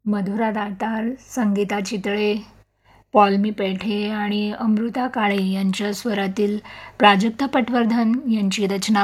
मधुरा दातार, संगीता चितळे, पॉलमी पेठे आणि अमृता काळे यांच्या स्वरातील प्राजक्ता पटवर्धन यांची रचना